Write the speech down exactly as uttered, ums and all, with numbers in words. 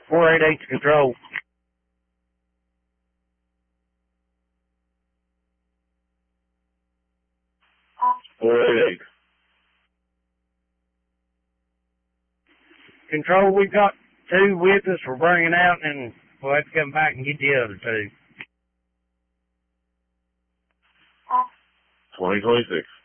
four eight eight to control. four eight eight. Control, we've got two with us. We're bringing out, and we'll have to come back and get the other two. twenty twenty-six.